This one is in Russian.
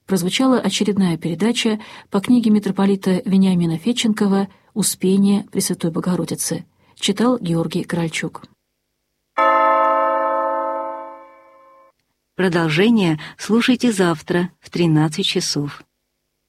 прозвучала очередная передача по книге митрополита Вениамина Федченкова «Успение Пресвятой Богородицы». Читал Георгий Корольчук. Продолжение слушайте завтра в 13 часов.